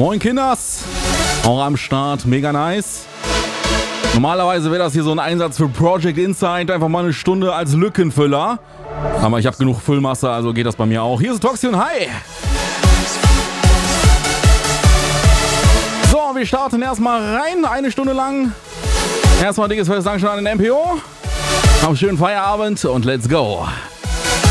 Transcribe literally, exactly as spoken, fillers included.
Moin Kinders, auch am Start, mega nice. Normalerweise wäre das hier so ein Einsatz für Project Insight, einfach mal eine Stunde als Lückenfüller. Aber ich habe genug Füllmasse, also geht das bei mir auch. Hier ist Toxi und hi! So, wir starten erstmal rein, eine Stunde lang. Erstmal dickes fettes Dankeschön an den M P O. Hab einen schönen Feierabend und let's go!